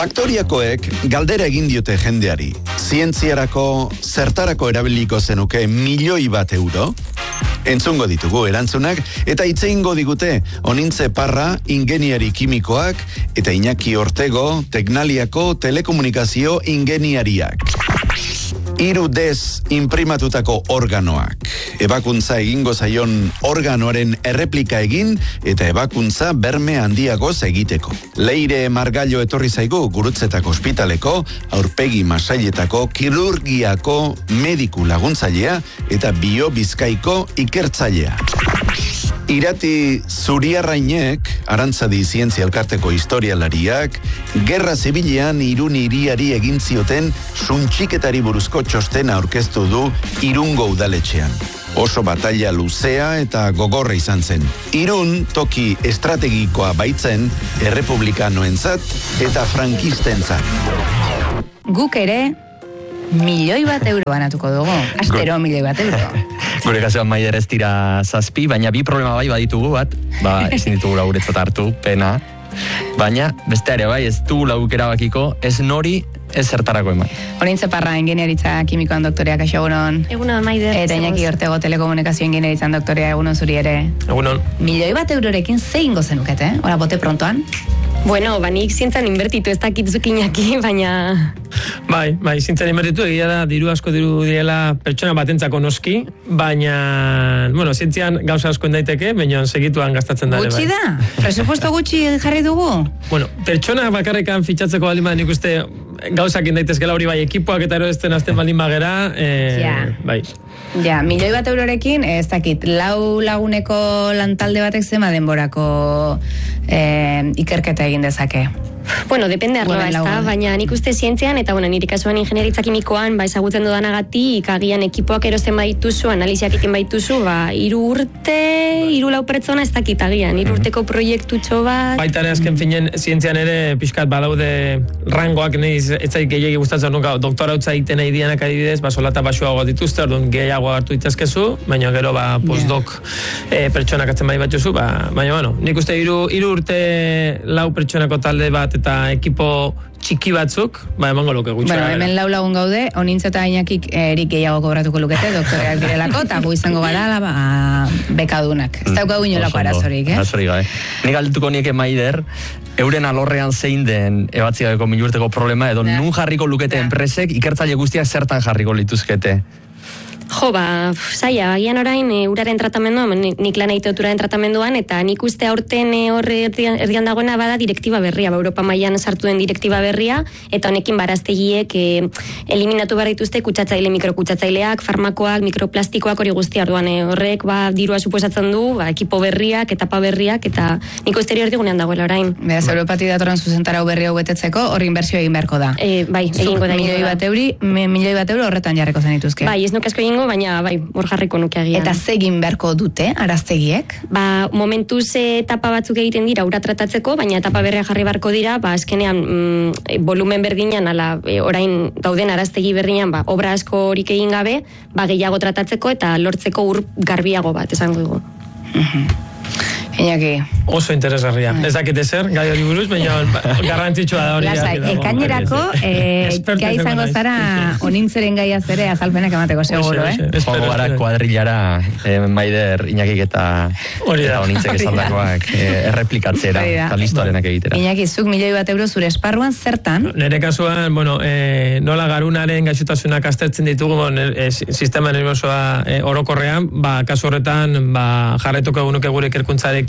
Faktoriakoek galdera egin diote jendeari. Zientziarako zertarako erabiliko zenuke €1.000.000? Entzungo ditugu erantzunak eta hitz egingo digute Onintze Parra, ingeniari kimikoak, eta Iñaki Ortego, Teknaliako telekomunikazio ingeniariak. 3Dez inprimatutako organoak. Ebakuntza egingo zaion organoaren erreplika egin eta ebakuntza berme handiagoz egiteko. Leire Margallo etorri zaigu Gurutzetako ospitaleko, aurpegi masailetako kirurgiako mediku laguntzailea eta Bio-Bizkaiko ikertzailea. Irati Zuriarrainek, Arantzadi Zientzia Elkarteko historialariak, Gerra Zibilean Irun hiriari egin zioten suntxiketari buruzko txostena aurkeztu du Irungo udaletxean. Oso batalla luzea eta gogorra izan zen. Irun toki estrategikoa baitzen errepublikanoentzat eta frankistentzat. Guk ere €1.000.000 banatuko dugu. Astero €1.000.000. Gure kasuan Maider ez dira 7, baina 2 problema bai baditugu bat, ezin ditugu guretzat hartu, pena. Baina beste ere bai, ez dugu lauk erabakiko, ez nori, ez zertarako eman. Onintze Parra, ingeniaritza kimikoan doktorea, kaixo egunon. Egunon, Maider. Eta Iñaki Ortego, telekomunikazio ingeniaritzan doktorea, egunon zuri ere. Egunon. €1.000.000 zein ingo zenukete, ora bote prontoan? Bueno, nik zientzan inbertitu ez dakitzuk Iñaki, baina... Bai, zientzan inbertitu, egia da, diru direla pertsona batentzako noski, baina, zientzian gauza asko daiteke, baina segituan gastatzen da. Gutxi da? Presupuesto gutxi jarri dugu? Pertsona bakarrekan fitxatzeko baldin nik uste gauzak daitezkela hori bai, ekipoak eta erosten azten baldin bagera, bai. Ja, €1.000.000 ez dakit, 4 laguneko lantalde batek zema denborako ikerketa egin dezake. Bueno, depende arloa, ez da, baina nik uste zientzian, eta nire kasuan ingenieritza kimikoan, ezagutzen dudanagatik, agian ekipoak erosten baituzu, analiziak egiten baituzu, 3 urte, 3-4 pertsona ez dakit agian, 3 urteko proiektutxo bat. Baita ere azken finen zientzian ere pixkat badaude rangoak, ez zaik gehiagi gustatzen nuka, doktora utza egiten nahi dianak adibidez, solata basuago dituzte, orduan gehiago hartu itazkezu, baina gero postdoc pertsonak atzen bai batzuzu, baina nik uste 3 urte 4 pertsonako talde bat eta ekipo txiki batzuk, emango luke gutxo. Hemen 4 lagun gaude, Onintze eta Iñakik erik gehiago kobratuko lukete, doktoreak direlako, eta gu izango gara bekadunak. Ez daukagu inolako arazorik, Arazorik, Nik galdetuko nieke Maider, euren alorrean zein den ebatzigabeko 1.000 urteko problema, edo nun jarriko lukete enpresek, ikertzaile guztiak zertan jarriko lituzkete? Zaila, agian orain uraren tratamenduan, nik lan egite uraren tratamenduan, eta nik uste aurten horre erdian dagoena bada direktiba berria, Europa mailan sartu den direktiba berria, eta honekin baraztegiek eliminatu behar dituzte kutsatzaile, mikrokutsatzaileak, farmakoak, mikroplastikoak hori guztia, orduan horrek dirua suposatzen du, ekipo berriak, etapa berriak, eta nik uste hori erdigunean dagoela orain. Beraz, Europatik datorren zuzentarau berri hau betetzeko, hori inbertsio egin beharko da. Bai, egingo da. €1.000.000 horretan jarriko zenituzke. Bai, ez nuk asko egingo, baina hor jarriko nuke agian. Eta zegin beharko dute, araztegiek? Momentuz etapa batzuk egiten dira ura tratatzeko, baina etapa berria jarri beharko dira, azkenean volumen berdinean, orain dauden araztegi berdinean, obra asko horik egin gabe, gehiago tratatzeko eta lortzeko ur garbiago bat, esango dugu. Iñaki. Oso interesgarria. Ez dakite zer, gai hori buruz, baina garrantzitsua da hori. Lasai, ekainerako, gai izango zara Onintzeren gaiaz ere azalpenak emateko seguro, Jogo gara kuadrillara, Maider, Iñakik eta Onintzek esaldakoak erreplikatzera, eta listoarenak egitera. Iñaki, zuk €1.000.000 zure esparruan zertan? Nire kasuan, nola garunaren gaixotasunak aztertzen ditugu, sistema nerviosoa orokorrean, kasu horretan, jarretuko egunuke gure ikerkuntzarekin,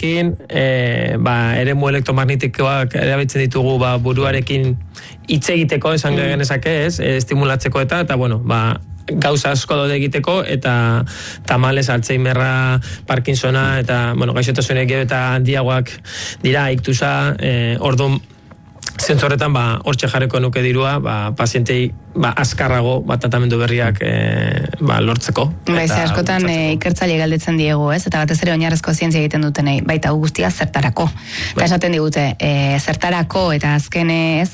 eremu elektromagnetikoak erabiltzen ditugu buruarekin hitz egiteko, esan genezake estimulatzeko eta gauza asko daude egiteko, eta tamales, Alzheimerra, Parkinsona, eta gaixotasunek eta handiagoak dira, iktusa, orduan zentzorretan hortxe jarreko nuke dirua, pazientei azkarrago tratamendu berriak lortzeko. Askotan ikertzaile galdetzen diegu, eta batez ere oinarrezko zientzia egiten dutenei, baita guztia zertarako. Eta esaten digute, zertarako eta azkenez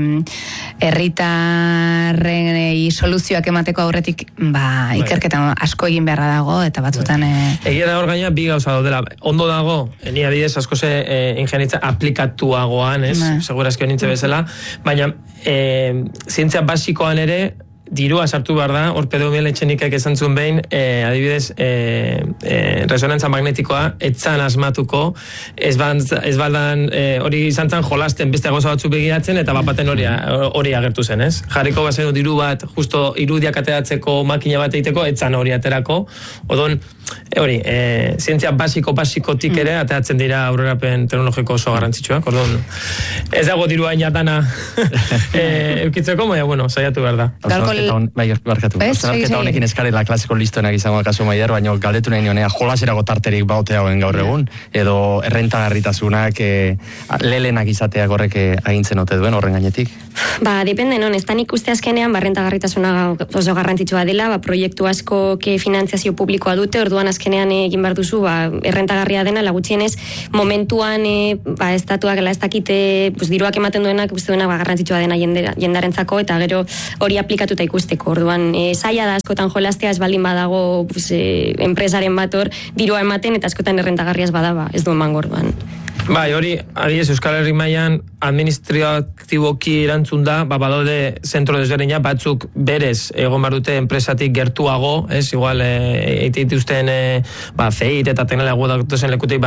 herritarren soluzioak emateko aurretik ikerketa asko egin beharra dago, eta batzutan... Egia da hor gaina bi gauza daudela. Ondo dago, ni adidez asko ingenietza aplikatuagoan, segurazki zientzia bezala, baina zientzia basikoan ere, dirua sartu behar da, hor Pedro Etxenikek esan zuen behin, adibidez, resonantza magnetikoa, etzan asmatuko, ez baldan hori izan zan jolasten beste gauza batzu begiratzen, eta bapaten hori agertu zen, ez? Jarriko bazen diru bat, justo irudiak ateratzeko makina bat egiteko, etzan hori aterako, odon, hori, zientzia basikotik ere, ateratzen dira aurrerapen teknologiko oso garrantzitsuak, orduan, ez dago dirua inatana eukitzeko, baina, bueno, saiatu behar da. Barkatu. Hausnarketa honekin eskarela klasiko listoenak izango kasu Maider, baina galdetu nahi nionea jolaserako tarterik baute hauen gaur egun, edo errentagarritasunak lelenak izateak horrek agintzen ote duen horren gainetik? Ba, depende, non, ez da nik uste azkenean barrentagarritasuna oso garrantzitsua dela, proiektu asko finanziazio publikoa dute, orduan azkenean egin behar duzu, errentagarria dena, lagutxienez, momentuan estatuak, ez dakite, diruak ematen duenak, uste duena garrantzitsua dena jendarentzako, eta gero hori aplikatuta ikusteko, orduan, zaila da askotan jolastea, ez baldin badago enpresaren bat hor, dirua ematen, eta askotan errentagarria ez badaba, ez du emango orduan. Bai, hori, adiez, Euskal Herri mailan administratiboki erantzun da, badaude zentro desberdina, batzuk berez egon behar dute enpresatik gertuago, ez, igual, eitituzten feit eta teknologia datozen lekutik,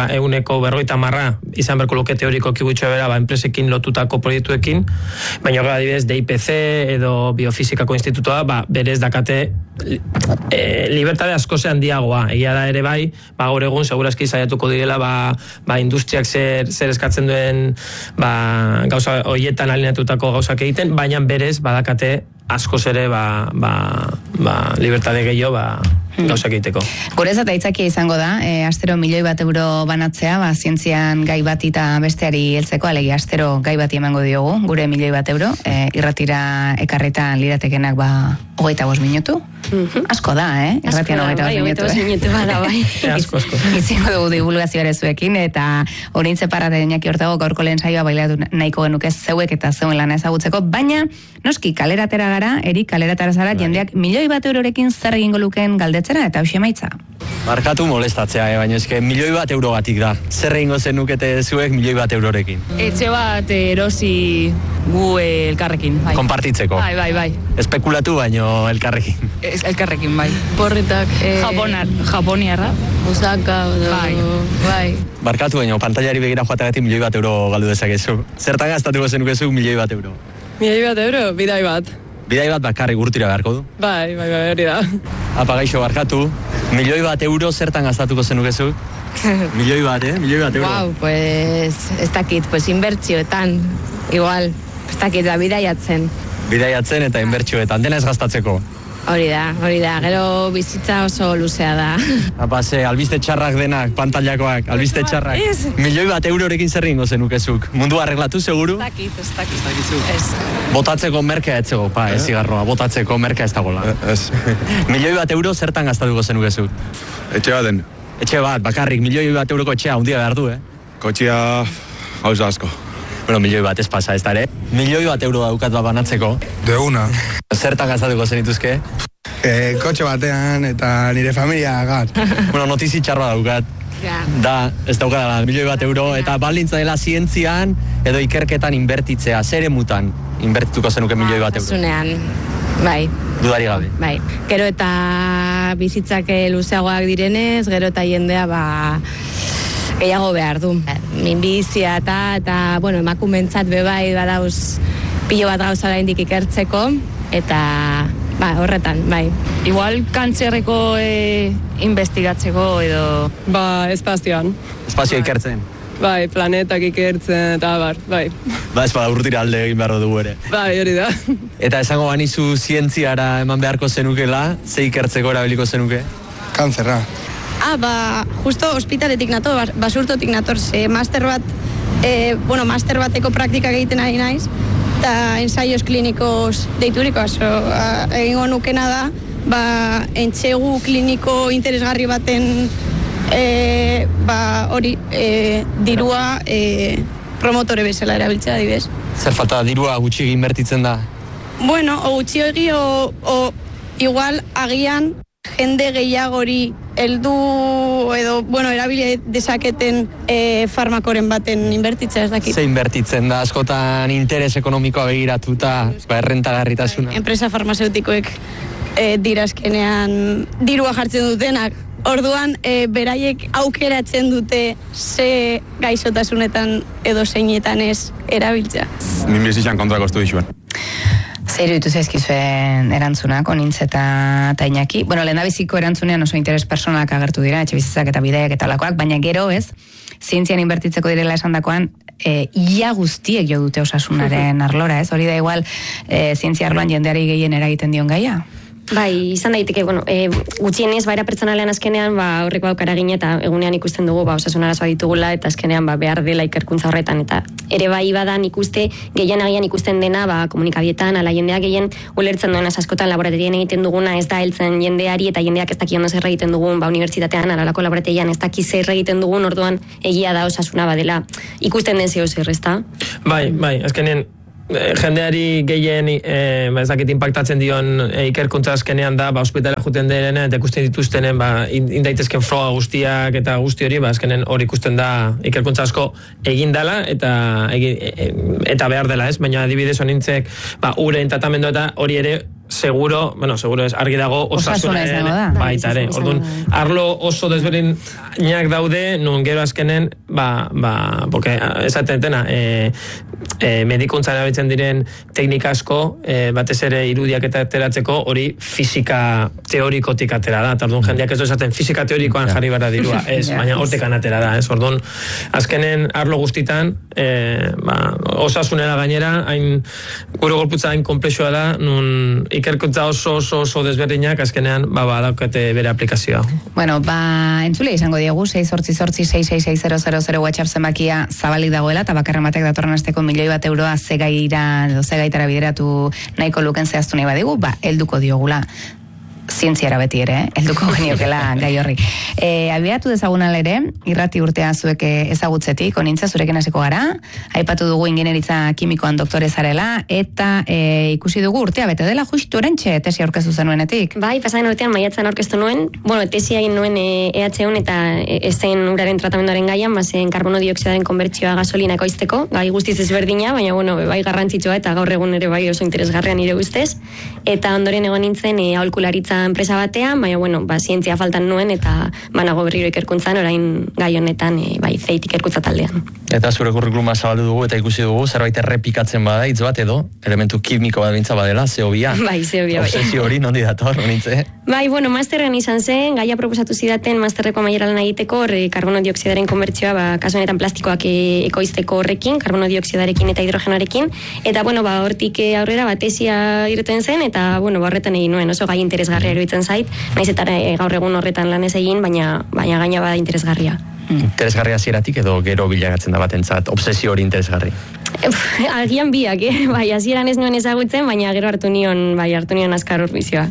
150 izan berko luke teoriko kibutxo bera, enpresekin lotutako proiektuekin, baina gara, adibidez, DIPC edo Biofizikako Institutoa, berez dakate libertade askoze handiagoa, egia da ere bai, gaur egun, segurazki saiatuko direla, industriak zer eskatzen duen gauza hoietan alineatutako gauzak egiten, baina berez badakate askoz ere libertade gehiago gauzak egiteko. Gurezat aitzakia izango da, astero €1.000.000 banatzea, zientzian gai bat eta besteari heltzeko, alegia astero gai bati emango diogu, gure €1.000.000, irratira ekarritan liratekenak 25 minutu. Asko da, irratian 25 minutu. Bada, bai. Asko. Itzingo dugu divulgazioare zuekin, eta hori parate dinaki hortago gaurko lehen saioa bailatu nahiko genuke zeuek eta zeuen lana ezagutzeko, baina noski kaleratera gara, kaleratara zara, jendeak €1.000.000 zer egingo lukeen galdetzera, eta hausia maitza. Markatu molestatzea, baina eske €1.000.000 gatik da. Zer egingo zenukete zuek €1.000.000 Etxe bat erosi gu elkarrekin. Bai. Konpartitzeko. Bai. Espekulatu baino elkarrekin. Elkarrekin, bai. Porretak. Japoniarra. Osaka. Bai. Barkatu baino, pantailari begira joategatik €1.000.000 galdu dezakezu. Zertan gastatuko zenukezu €1.000.000? €1.000.000, bidai bat. Bidai bat bakarrik urtira beharko du? Bai, hori da. Apa, gaixo, barkatu. €1.000.000 zertan gastatuko zenukezu? €1.000.000, Wow, pues, ez dakit, inbertsioetan, igual, ez dakit, bidaiatzen. Bidaiatzen eta inbertsioetan, dena ez gastatzeko? Hori da, gero bizitza oso luzea da. Apa, albiste txarrak denak, pantailakoak, albiste txarrak. €1.000.000 zer egingo zenukezuk? Mundua arreglatu, seguru? Ez dakit. Botatzeko merkea etzego, ez zigarroa, botatzeko merkea ez dagoela. Ez. €1.000.000 zertan gastatuko zenukezuk? Etxe baten. Etxe bat, bakarrik, €1.000.000 etxea, hundia behar du, Kotxia, gauza asko. Bueno, €1.000.000 ez pasa, ez da ere? €1.000.000 daukat banatzeko. De una. Zertan gastatuko zenituzke? Kotxe batean eta nire familia gat. Bueno, notizi txarra daukat. Da, ez daukadala, €1.000.000 eta baldintza dela zientzian edo ikerketan inbertitzea, zer emutan inbertituko zenuke €1.000.000? Zunean, bai. Dudari gabe. Bai, gero eta bizitzak luzeagoak direnez, gero eta jendea, gehiago behar du. Minbizia eta emakumentzat bebai badauz pilo bat gauza oraindik ikertzeko, eta horretan, bai. Igual kantzerreko investigatzeko edo... espazioan. Espazioa ikertzen. Bai, planetak ikertzen eta bai. Ez bada urtira alde egin behar dugu ere. Bai, hori da. Eta esango banizu zientziara eman beharko zenukela, ze ikertzeko erabiliko zenuke? Kanzerra. Justo ospitaletik nator, basurtotik nator, master bateko praktikak egiten ari naiz, eta ensaios klinikos deituriko, egingo nukena da, entxegu kliniko interesgarri baten dirua promotore bezala erabiltzea, adibidez. Zer falta, dirua gutxi inbertitzen da? Bueno, o gutxi egi, o igual agian jende gehiagori heldu edo, erabili dezaketen farmakoren baten inbertitzea ez dakit. Ze inbertitzen da, askotan interes ekonomikoa begiratuta, errentagarritasuna. Enpresa farmazeutikoek dirazkenean dirua jartzen dutenak. Orduan, beraiek aukeratzen dute ze gaixotasunetan edo zeinetan ez erabiltzea. Minbizizan kontrako estu dixuen. Zer iruditu zaizkizuen erantzunak, onintz eta Iñaki. Lehendabiziko erantzunean oso interes personalak agertu dira, etxe bizitzak eta bideak eta olakoak, baina gero ez, zientzian inbertitzeko direla esandakoan, ia guztiek jo dute osasunaren arlora, ez? Hori da igual, zientzia arloan jendeari gehien eragiten dion gaia? Bai, izan daiteke, gutxienez, baira pertsonalean azkenean, horrek baukara gine eta egunean ikusten dugu, osasun arazoa ditugula, eta azkenean behar dela ikerkuntza horretan, eta ere bai badan ikuste, gehien agian ikusten dena, komunikabietan, ala jendeak gehien ulertzen duena askotan laborategien egiten duguna, ez da heltzen jendeari, eta jendeak ez daki ondo zer egiten dugun, unibertsitatean, alalako laborategian ez daki zer egiten dugun, orduan egia da osasuna badela. Ikusten den zeo zer, ez da? Bai, azkenean, jendeari gehien ez dakit impactatzen dion ikerkuntza azkenean da, ospitala juten denen eta ikusten dituztenen indaitezken froga guztiak eta guzti hori, azkenen hori ikusten da ikerkuntza asko egin dela eta behar dela, ez? Baina adibidez honintzek uren tratamendu eta hori ere seguro ez, argi dago osasunaren baita ere. Orduan, arlo oso desberdinak daude, nun gero azkenen, esaten dena, medikuntzan erabiltzen diren teknika asko, batez ere irudiak eta ateratzeko, hori fisika teorikotik atera da. Orduan, jendeak ez du esaten fisika teorikoan jarri bara dirua, ez, baina hortekan atera da, ez. Orduan, azkenen arlo guztitan, osasunera gainera, gure gorputza hain komplexua da, nun ikerkuntza oso desberdinak azkenean daukate bere aplikazioa. Entzule izango diegu 688-666-000 WhatsApp zenbakia zabalik dagoela eta bakarren batek datorren asteko €1.000.000 zegaitara bideratu nahiko luken zehaztu nahi badigu, helduko diogula. Zientziara beti ere, helduko geniokela gai horri. Abiatu dezagunal ere, irrati urtea zuek ezagutzetik, onintza zurekin hasiko gara, aipatu dugu ingenieritza kimikoan doktore zarela, eta ikusi dugu urtea bete dela justu orentxe tesi aurkeztu zenuenetik. Bai, pasaren urtean maiatzen aurkeztu nuen, tesi egin nuen EH1 eta ezen uraren tratamenduaren gaian, bazen karbono dioksidaren konbertsioa gasolina ekoizteko, gai guztiz ezberdina, baina bai garrantzitsua eta gaur egun ere bai oso interesgarria nire ustez, eta ondoren egon nintzen aholkularitza enpresa batean, baina, zientzia faltan nuen eta nago berriro ikerkuntzan, orain gai honetan, zeit ikerkuntza taldean. Eta zure kurrikuluma zabaldu dugu eta ikusi dugu, zerbait errepikatzen bada, hitz bat edo, elementu kimiko bat bintza badela, zeobia. Bai, zeobia. Obsesio hori, nondi dator, honitze? Bai, masterren izan zen, gaia proposatu zidaten masterreko amaiera lan egiteko, karbono dioksidaren konbertsioa, kasu honetan plastikoak ekoizteko horrekin, karbono dioksidarekin eta hidrogenoarekin, eta, hortik aurrera, tesia irten zen, eta, horretan egin nuen, oso gai interesgarria iruditzen zait, naiz eta gaur egun horretan lan ez egin, baina gaina bada interesgarria. Interesgarria zieratik edo gero bilagatzen da batentzat, obsesio hori interesgarri? Agian biak, hasieran ez nuen ezagutzen, baina gero hartu nion azkar horbizioa.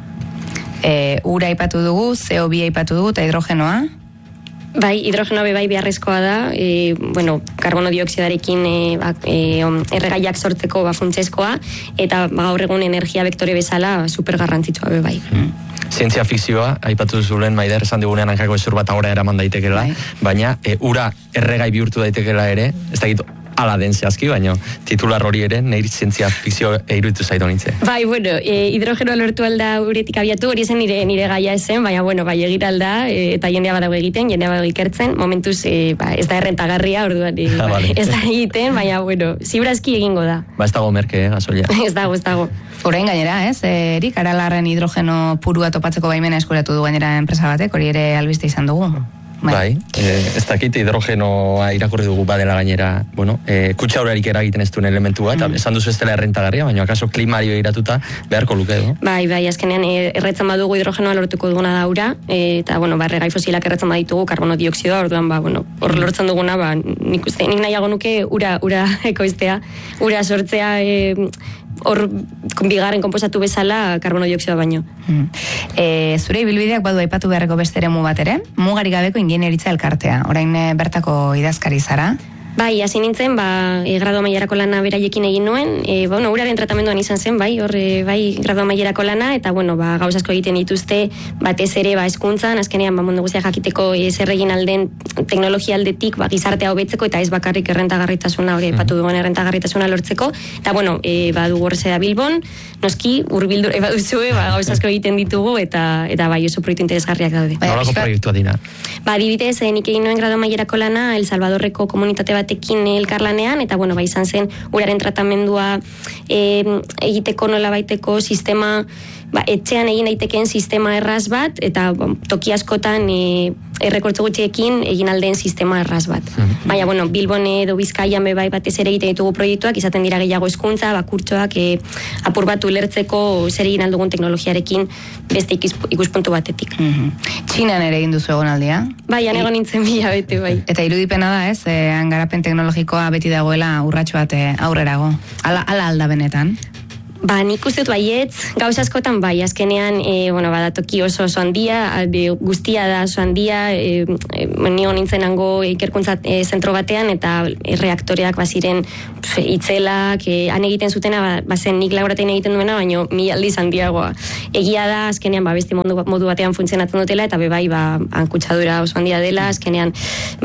Ura aipatu dugu, CO2 aipatu dugu, eta hidrogenoa? Bai, hidrogenoa bai beharrezkoa da, karbono dioksidarekin erregaiak sortzeko funtsezkoa, eta gaur egun energia vektore bezala super garrantzitsua bai. Zientzia fikzioa, aipatu zulen Maider esan digunean hankako ezur bat ahora eraman daitekela, baina ura erregai bihurtu daitekela ere, ez dakit ala den zehazki, baina titular hori ere, nire zientzia fikzio iruditu zaitu nintze. Bai, hidrogenoa lortu alda uretik abiatu, hori zen nire gaia esen, baina, bai, egira alda, eta jendea badago egiten, jendea badago ikertzen, momentuz, ez da errentagarria, orduan, ez da egiten, baina, ziurazki egingo da. Ez dago merke, gasolia. Ez dago. Orain gainera, ez, Erik, Aralarren hidrogeno purua topatzeko baimena eskuratu du gainera enpresa batek, hori ere albiste izan dugu. Bai, ez dakit hidrogenoa irakurri dugu badela gainera, kutsa horarik eragiten ez duen elementua, eta esan duzu ez dela errentagarria, baina akaso klimari begiratuta beharko luke edo. Bai, azkenean erretzen badugu hidrogenoa lortuko duguna da ura, eta, erregai fosilak erretzen baditugu karbono dioksidoa, orduan, hor lortzen duguna, nik nahiago nuke ura ekoiztea, ura sortzea, hor bigarren konposatu bezala karbono dioksidoa baino. Zure ibilbideak badu aipatu beharreko beste eremu bat ere, mugarik gabeko ingeniaritza elkartea. Orain bertako idazkari zara? Bai, hasi nintzen, grado mailarako lana beraiekin egin nuen, uraren tratamenduan izan zen, bai, grado mailarako lana, eta, gauz asko egiten dituzte, batez ere, hezkuntzan, azkenean, mundu guztia jakiteko zer egin alden teknologia aldetik, gizartea hobetzeko, eta ez bakarrik errentagarritasuna, epatu duen errentagarritasuna lortzeko, eta, badugu horrez da Bilbon, noski, urbildu, baduzue, gauz asko egiten ditugu, eta oso proiektu interesgarriak daude. Nolako proiektua dira? Adibidez, nik egin nuen grado mailarako lana, El Salvadorreko komunitate batekin elkarlanean, eta izan zen uraren tratamendua egiteko nola baiteko sistema, etxean egin daitekeen sistema erraz bat, eta toki askotan errekortze gutxiekin egin aldeen sistema erraz bat. Baina, Bilbon edo Bizkaian bai batez ere egiten ditugu proiektuak, izaten dira gehiago hezkuntza, kurtsoak apur bat ulertzeko zer egin aldugun teknologiarekin beste ikuspuntu batetik. Txinan ere egin duzu egonaldia? Bai, egon nintzen bila bete, bai. Eta irudipena da, ez? Garapen teknologikoa beti dagoela urratxo bat aurrerago. Ala alda benetan? Nik uste dut baietz, gauz askotan bai, azkenean, badatoki oso handia, guztia da oso handia, nio nintzen hango ikerkuntza zentro batean, eta reaktoreak baziren itzelak, han egiten zutena, bazen nik laboratein egiten duena, baina 1000 aldiz handiagoa. Egia da, azkenean, beste modu batean funtzionatzen dutela, eta bai, kutsadura oso handia dela, azkenean,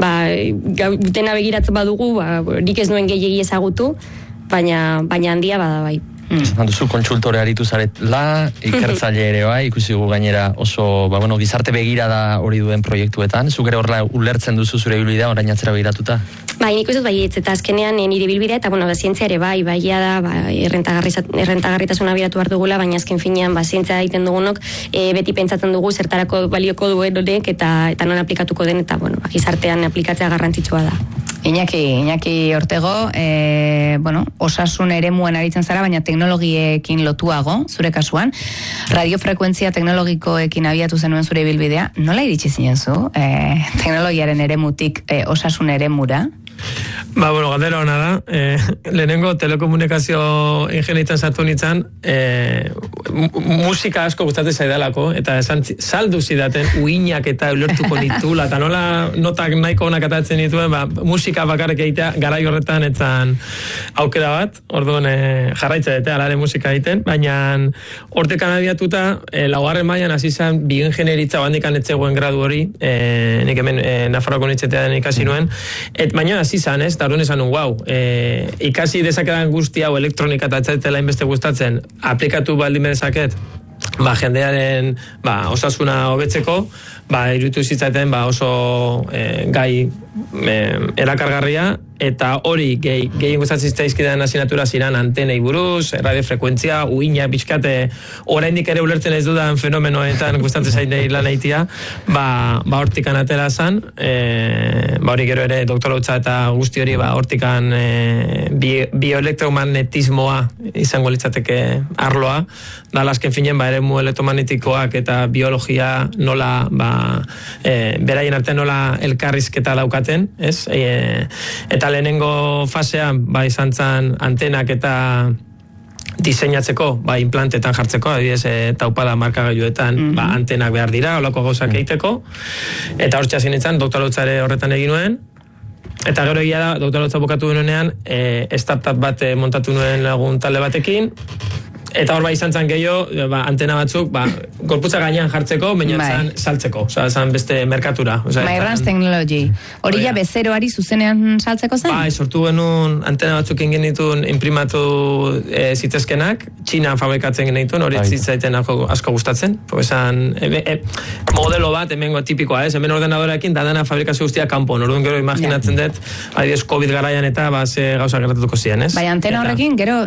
dena begiratzen badugu, nik ez nuen gehiegi ezagutu, baina handia bada bai. Duzu kontsultore aritu zaretla, ikertzaile ere bai, ikusi gu gainera oso, gizarte begirada hori duen proiektuetan, zuk ere horrela ulertzen duzu zure bilbidea, orain atzera begiratuta? Bai, nik uste baietz, eta azkenean nire bilbidea, eta zientzia ere bai, baia da, errentagarritasuna biratu behar dugula, baina azken finean, zientzia egiten dugunok, beti pentsatzen dugu zertarako balioko duen honek, eta non aplikatuko den, eta gizartean aplikatzea garrantzitsua da. Iñaki Ortego, osasun eremuan aritzen zara, baina teknologiekin lotuago, zure kasuan, radiofrekuentzia teknologikoekin abiatu zenuen zure bilbidea, nola iritsi zinen zu, teknologiaren eremutik osasun eremura? Galdera hona da, lehenengo telekomunikazio ingenitzen sartu nintzen, musika asko gustatzen zaidalako, eta saldu zidaten uinak eta ulertuko nitula, eta nola notak nahiko onak atatzen nituen, musika bakarrik egitea garai horretan etzan aukera bat, orduan jarraitza dute alare musika egiten, baina hortekan abiatuta, laugarren mailan hasi zen bioingenieritza bandikan etzegoen gradu hori, nik hemen Nafarroako unibertsitatean ikasi nuen, baina hasi zen, eta orduan esan nun, ikasi dezakedan guzti hau elektronika eta etzaitela inbeste gustatzen, aplikatu baldin dezaket, jendearen osasuna hobetzeko, iruditu zitzaten oso gai erakargarria, eta hori gehien gustatzen zitzaizkidan asignatura ziren antenei buruz, radiofrekuentzia, uina, pixkate, oraindik ere ulertzen ez dudan fenomenoetan gustatzen zainei lan eitia, hortikan atera zan, hori gero ere doktorautza eta guzti hori hortikan bioelektromagnetismoa izango litzateke arloa, da lasken finen eremu elektromagnetikoak eta biologia nola beraien arte nola elkarrizketa daukaten, ez? Eta lehenengo fasean, izan zen antenak eta diseinatzeko, implantetan jartzeko, adibidez, taupada markagailuetan, antenak behar dira, holako gauzak egiteko, eta hor txasin nintzen, doktorautza ere horretan egin nuen, eta gero egia da, doktorautza bukatu nuenean, startup bat montatu nuen lagun talde batekin, eta hor izan zen gehiago, antena batzuk, gorputza gainean jartzeko, baina zan saltzeko, zan beste merkatura. Mairrans Technology. Hori ja bezeroari zuzenean saltzeko zen? Sortu genuen antena batzuk ingenitun imprimatu zitezkenak, Txinan fabrikatzen genitun, hori zitzaiten asko gustatzen. Modelo bat, hemengo tipikoa, hemen ordenadorekin, dana fabrikazio guztia kanpon, orduan gero imaginatzen dut, adibidez COVID garaian eta ze gauza gertatuko ziren, ez? Bai, antena horrekin, gero,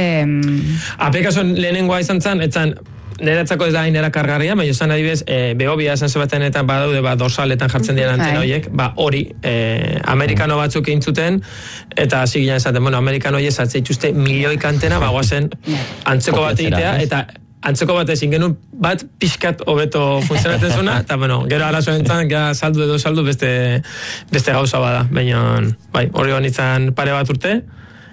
lehenengoa izan zen, niretzako ez da hain erakargarria, baina izan adibidez, behobia esan zebaten eta badaude, dorsaletan jartzen diren antena horiek, hori, amerikano batzuk eintzuten, eta hasi ginen esaten, amerikano horiek zatzen ituzte milioik antena, guazen antzeko bat egitea, eta antzeko bat ezin genuen bat pixkat hobeto funtzionatzen zuna, eta gero arazo entzan, saldu beste gauza bada, baina hori honitzen pare bat urte,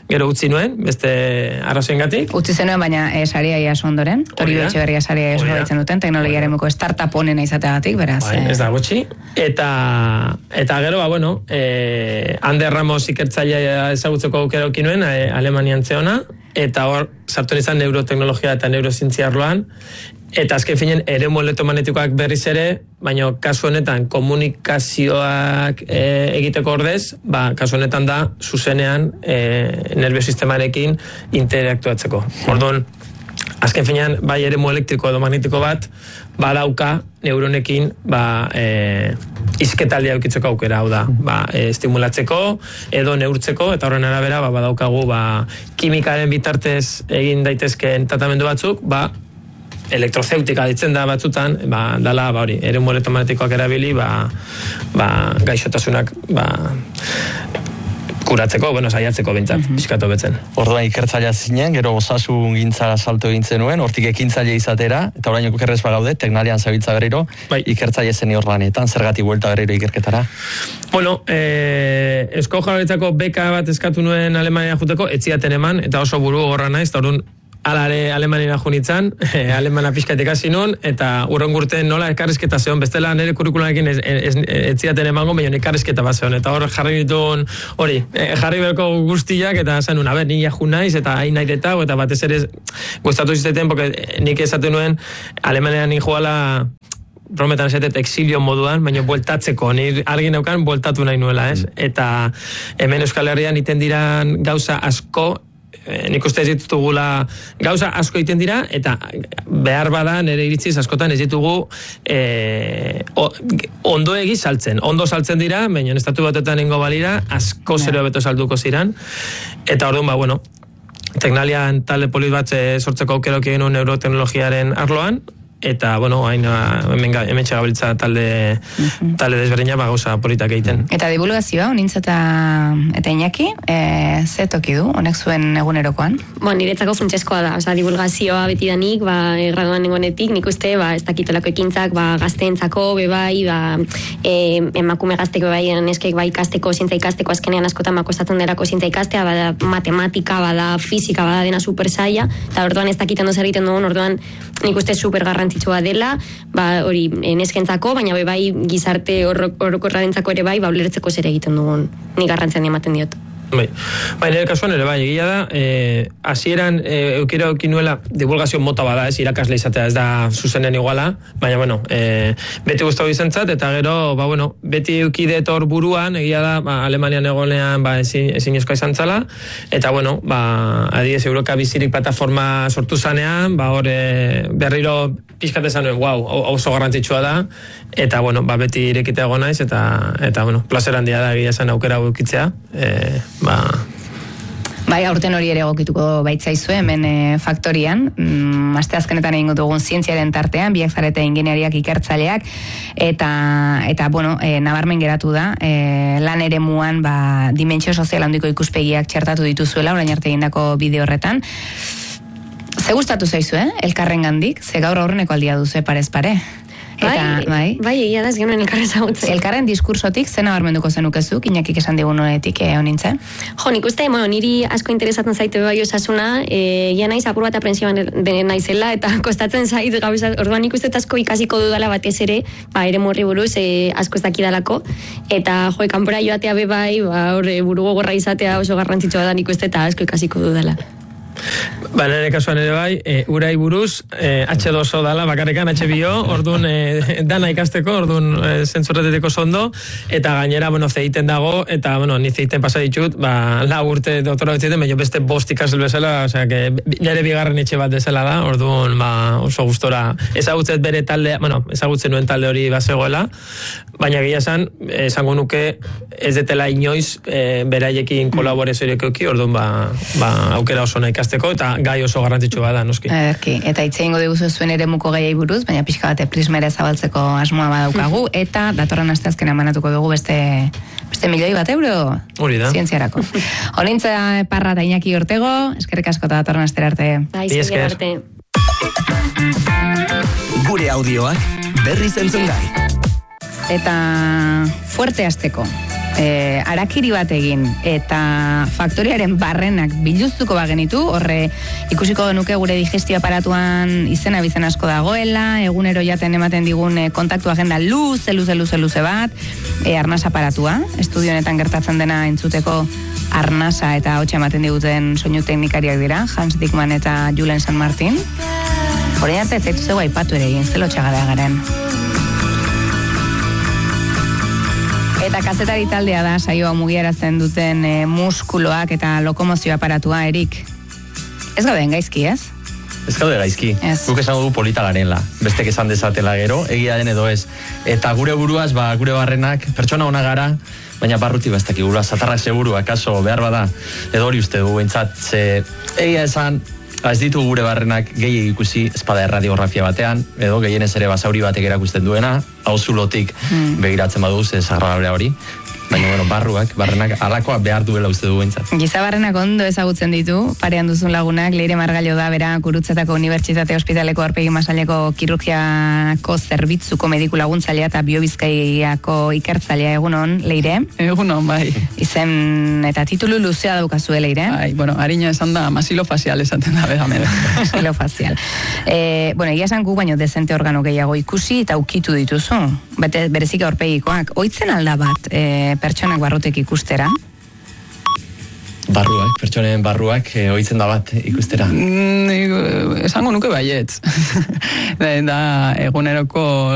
gero utzi nuen, beste arrazoengatik. Utzi zenuen, baina saria iaso ondoren, Toribio Etxeberria saria iaso baitzen duten, teknologiaremuko startup honena izateagatik, beraz. Ez da gutxi. Eta gero, bueno, Ander Ramos ikertzailea ezagutzeko aukera eduki nuen, Alemanian zeona, eta hor, sartu izan neuroteknologia eta neurozientzia arloan, eta azken finen eremu elektromagnetikoak berriz ere, baina kasu honetan komunikazioak egiteko ordez, kasu honetan da zuzenean nerviosistemarekin interaktuatzeko. Orduan, azken finean, bai eremu elektriko edo magnetiko bat, badauka neuronekin izketaldia eukitzeko aukera, hau da, estimulatzeko edo neurtzeko, eta horren arabera badaukagu kimikaren bitartez egin daitezkeen tratamendu batzuk, elektrozeutika ditzen da batzutan, dala, hori, eremu elektromagnetikoak erabili, gaixotasunak, kuratzeko, saiatzeko bintzat, pixkatu betzen. Orduan ikertzailea zinen, gero osasun gintzara salto egin zenuen, hortik ekintzaile izatera, eta orainoko kerrez bagaude, teknalian zabiltza berriro, ikertzaile zen horlanetan, zergatik buelta berriro ikerketara? Bueno, Eusko Jaurlaritzako beka bat eskatu nuen Alemania juteko, etziaten eman, eta oso buru gorra naiz, eta orduan alare Alemania junitzan, Alemana pixkatik hasi nun, eta urrengurten nola ekarrizketa zeon, bestela nire kurrikulanekin etziaten emango, baina ekarrizketa bat zeon, eta hor jarri ditun, jarri berko guztiak, eta zen nuen, nila jun naiz, eta hain nahi detago, eta batez ere gustatu zizeten, porque nik esaten nuen, Alemania ninjoala, brometan esatet exilio moduan, baina bueltatzeko, nire argi neukan bueltatu nahi nuela, ez? Eta hemen Euskal Herrian iten diran gauza asko, nik uste ez ditugula gauza asko egiten dira, eta behar bada nire iritziz askotan ez ditugu ondo egi saltzen. Ondo saltzen dira, baina estatu batetan ingo balira, asko zero beto salduko ziran. Eta orduan, teknalian talde polit bat sortzeko aukero egin neuroteknologiaren arloan, eta, hemen txagabiltza talde desberdina gauza politak egiten. Eta divulgazioa, onintza eta Iñaki, ze toki du, honek zuen egunerokoan? Niretzako funtsezkoa da, divulgazioa beti danik, graduan nengonetik, nik uste, ez dakitolako ekintzak, gazteentzako, bebai, emakume gazteko, bebai, neskek, ikasteko, zientza ikasteko, azkenean askotan kostatzen derako zientza ikastea, bada matematika, bada fizika, bada dena super saia, eta orduan ez dakiten doz egiten dugun, orduan nik uste super garrantzitsua dela, hori neskentzako, baina bai gizarte orokorrarentzako ere bai, ulertzeko zer egiten dugun, ni garrantzian ematen diot. Nire kasuan ere bai, egia da, hasieran eukira nuela divulgazio mota bada, ez irakasle izatea, ez da zuzenen iguala, baina, beti guztau izentzat, eta gero, beti eukidet hor buruan, egia da, Alemanian egonean, ezin eskoa izan zala, eta, adiez, Euroka bizirik plataforma sortu zanean, hor berriro pixkatezan nuen, oso garrantzitsua da, eta, beti irekitea egonaiz, eta, plazer handia da egia zen aukera eukitzea, aurten hori ere egokituko baitzaizue, hemen faktorian, aste azkenetan egingo dugun zientziaren tartean, biak zarete ingeniariak ikertzaileak, eta nabarmen geratu da, lan ere muan, dimentsio sozial handiko ikuspegiak txertatu dituzuela, orain arte egindako bideo horretan. Ze gustatu zaizu, elkarren gandik, ze gaur aurreneko aldia duzu, parez pare. Bai, egia da, ez genuen elkarren zagutzen. Elkarren diskursotik, zena barmenduko zenuk Iñakik esan digun honetik honintzen? Nik uste, niri asko interesatzen zaite bai osasuna, naiz apur bat aprensioan naizela, eta kostatzen zait gauza, orduan nik uste asko ikasiko dudala batez ere, ere morri buruz, asko ez dakidalako, eta kanpora joatea bai, buru gogorra izatea oso garrantzitsua da nik uste, eta asko ikasiko dudala. Nire kasuan ere bai, urai buruz, H2O dala, bakarrekan H2O, orduan dana ikasteko, orduan zentzurreteteko zondo, eta gainera, zeiten dago, eta, ni zeiten pasa ditut, 4 urte doktora betziten, baina beste 5 ikasel bezala, osea, nire bigarren etxe bat bezala da, orduan, oso gustora, ezagutzen bere talde, ezagutzen nuen talde hori bazegoela, baina gila esango nuke, ez detela inoiz, beraiekin kolaborazioak euki, orduan, aukera oso nahi ikasteko, eta gai oso garrantzitsua da, noski. Eta hitz egingo diguzu zuen eremuko gaiei buruz, baina pixka bate prismere zabaltzeko asmoa badaukagu, eta datorren asteazkenean manatuko dugu beste €1.000.000 hori da. Zientziarako. Olintza Parra eta Iñaki Ortego, eskerrik asko eta datorren astera arte. Eskerrik arte. Gure audioak berriz entzun gai. Eta fuerte hasteko. arakiri bat egin eta faktoriaren barrenak biluztuko bagenitu, horre ikusiko genuke gure digestio aparatuan izena bizen asko dagoela, egunero jaten ematen digun kontaktu agenda luze bat, arnasa aparatua, estudio honetan gertatzen dena entzuteko arnasa eta hotxa ematen diguten soinu teknikariak dira, Hans Dickmann eta Julen San Martin. Horrein arte ez zaitu zeu aipatu ere egin, zelo txagara garen. Eta kazetari taldea da, saioa mugiarazten duten muskuloak eta lokomozio aparatua, Erik. Ez gauden gaizki, ez? Ez gaude gaizki. Guk esan dugu polita garela. Bestek esan dezatela gero, egia den edo ez. Eta gure buruaz, gure barrenak, pertsona ona gara, baina barruti bastak igura, zatarrak seguru, akaso, behar bada, edo hori uste du, entzat, egia esan, ez ditu gure barrenak gehiagik ikusi espada erradiografia batean, edo gehienez ere basauri batek erakusten duena, hau zulotik begiratzen badu, zagrabrea hori. Baina, barrenak alakoa behar duela uste du entzat. Giza barrenak ondo ezagutzen ditu, parean duzun lagunak, Leire Margallo da, bera, Gurutzetako Unibertsitate Ospitaleko Aurpegi Masaileko Kirurgiako Zerbitzuko Mediku Laguntzailea eta Biobizkaiako Ikertzailea, egunon, Leire? Egunon, bai. Izen eta titulu luzea daukazue, Leire? Bai, harina esan da, masilofazial esaten da, behamen. Masilofazial. Egia esan gu baino dezente organo gehiago ikusi eta ukitu dituzu. Berezik aurpegikoak. Oitzen alda bat, pertsonak barrutek ikustera? Pertsonen barruak, oitzen da bat ikustera? Esango nuke baietz. Da, eguneroko